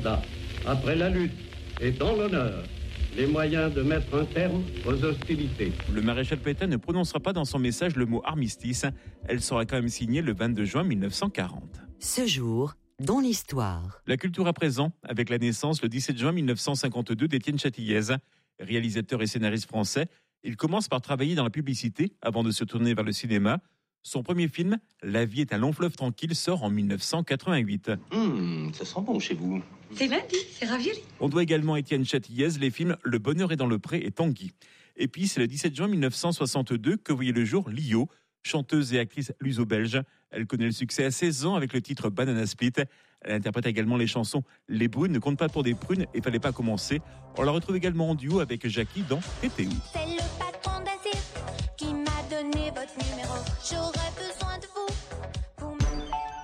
Là, après la lutte et dans l'honneur, les moyens de mettre un terme aux hostilités. Le maréchal Pétain ne prononcera pas dans son message le mot armistice. Elle sera quand même signée le 22 juin 1940. Ce jour, dans l'histoire. La culture à présent, avec la naissance le 17 juin 1952 d'Étienne Châtillaise. Réalisateur et scénariste français, il commence par travailler dans la publicité avant de se tourner vers le cinéma. Son premier film, La vie est un long fleuve tranquille, sort en 1988. Ça sent bon chez vous. C'est lundi, c'est ravioli. On doit également à Étienne Châtillaise les films Le bonheur est dans le pré et Tanguy. Et puis, c'est le 17 juin 1962 que voyait le jour Lio, chanteuse et actrice luso-belge. Elle connaît le succès à 16 ans avec le titre Banana Split. Elle interprète également les chansons Les brunes ne comptent pas pour des prunes et Fallait pas commencer. On la retrouve également en duo avec Jackie dans TTO. C'est le patron d'Azir qui m'a donné votre numéro. J'aurais besoin de vous pour me...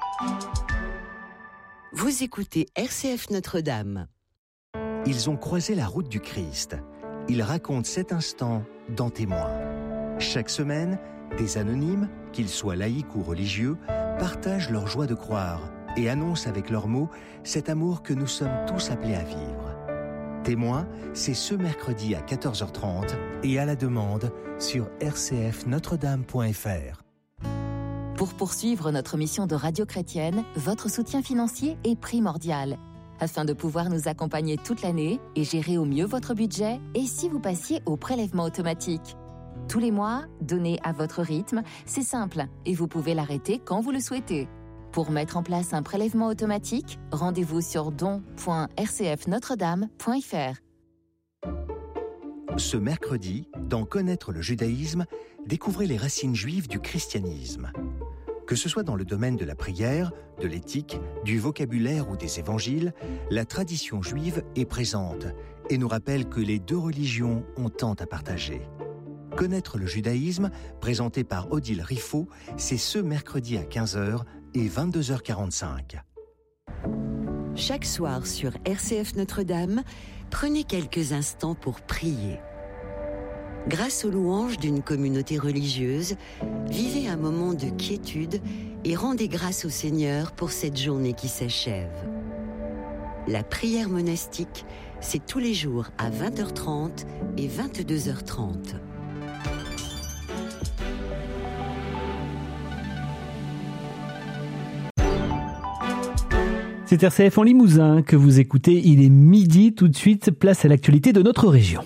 Vous écoutez RCF Notre-Dame. Ils ont croisé la route du Christ. Ils racontent cet instant dans Témoins. Chaque semaine, des anonymes, qu'ils soient laïcs ou religieux, partagent leur joie de croire et annoncent avec leurs mots cet amour que nous sommes tous appelés à vivre. Témoins, c'est ce mercredi à 14h30 et à la demande sur rcfnotredame.fr. Pour poursuivre notre mission de radio chrétienne, votre soutien financier est primordial. Afin de pouvoir nous accompagner toute l'année et gérer au mieux votre budget, et si vous passiez au prélèvement automatique. Tous les mois, donnez à votre rythme, c'est simple et vous pouvez l'arrêter quand vous le souhaitez. Pour mettre en place un prélèvement automatique, rendez-vous sur don.rcfnotredame.fr. Ce mercredi, dans Connaître le judaïsme, découvrez les racines juives du christianisme. Que ce soit dans le domaine de la prière, de l'éthique, du vocabulaire ou des évangiles, la tradition juive est présente et nous rappelle que les deux religions ont tant à partager. Connaître le judaïsme, présenté par Odile Riffaut, c'est ce mercredi à 15h et 22h45. Chaque soir sur RCF Notre-Dame, prenez quelques instants pour prier. Grâce aux louanges d'une communauté religieuse, vivez un moment de quiétude et rendez grâce au Seigneur pour cette journée qui s'achève. La prière monastique, c'est tous les jours à 20h30 et 22h30. C'est RCF en Limousin que vous écoutez. Il est midi, tout de suite, place à l'actualité de notre région.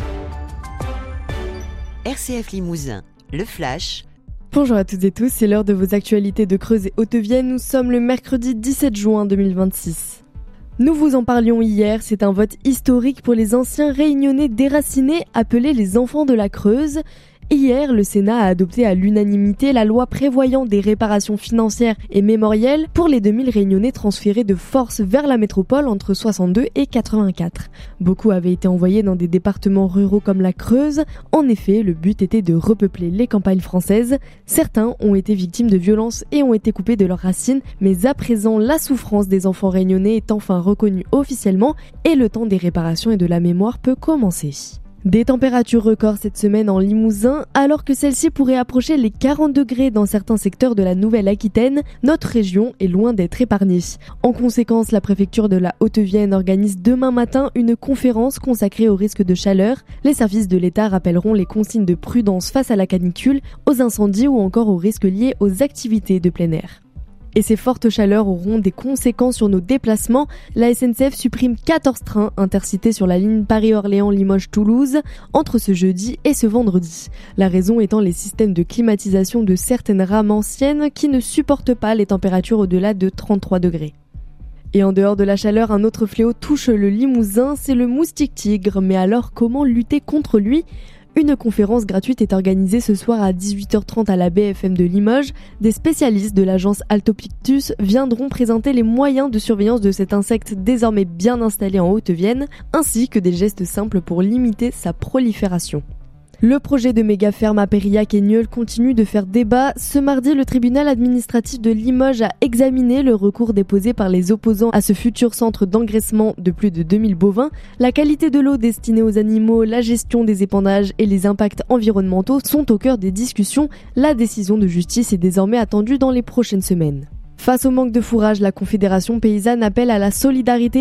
RCF Limousin, le Flash. Bonjour à toutes et tous, c'est l'heure de vos actualités de Creuse et Haute-Vienne. Nous sommes le mercredi 17 juin 2026. Nous vous en parlions hier, c'est un vote historique pour les anciens réunionnais déracinés appelés les enfants de la Creuse. Hier, le Sénat a adopté à l'unanimité la loi prévoyant des réparations financières et mémorielles pour les 2000 Réunionnais transférés de force vers la métropole entre 62 et 84. Beaucoup avaient été envoyés dans des départements ruraux comme la Creuse. En effet, le but était de repeupler les campagnes françaises. Certains ont été victimes de violences et ont été coupés de leurs racines, mais à présent, la souffrance des enfants réunionnais est enfin reconnue officiellement et le temps des réparations et de la mémoire peut commencer. Des températures records cette semaine en Limousin, alors que celle-ci pourrait approcher les 40 degrés dans certains secteurs de la Nouvelle-Aquitaine, notre région est loin d'être épargnée. En conséquence, la préfecture de la Haute-Vienne organise demain matin une conférence consacrée au risque de chaleur. Les services de l'État rappelleront les consignes de prudence face à la canicule, aux incendies ou encore aux risques liés aux activités de plein air. Et ces fortes chaleurs auront des conséquences sur nos déplacements. La SNCF supprime 14 trains intercités sur la ligne Paris-Orléans-Limoges-Toulouse entre ce jeudi et ce vendredi. La raison étant les systèmes de climatisation de certaines rames anciennes qui ne supportent pas les températures au-delà de 33 degrés. Et en dehors de la chaleur, un autre fléau touche le Limousin, c'est le moustique tigre. Mais alors, comment lutter contre lui ? Une conférence gratuite est organisée ce soir à 18h30 à la BFM de Limoges. Des spécialistes de l'agence Altopictus viendront présenter les moyens de surveillance de cet insecte désormais bien installé en Haute-Vienne, ainsi que des gestes simples pour limiter sa prolifération. Le projet de méga-ferme à Périllac et Nieul continue de faire débat. Ce mardi, le tribunal administratif de Limoges a examiné le recours déposé par les opposants à ce futur centre d'engraissement de plus de 2000 bovins. La qualité de l'eau destinée aux animaux, la gestion des épandages et les impacts environnementaux sont au cœur des discussions. La décision de justice est désormais attendue dans les prochaines semaines. Face au manque de fourrage, la Confédération paysanne appelle à la solidarité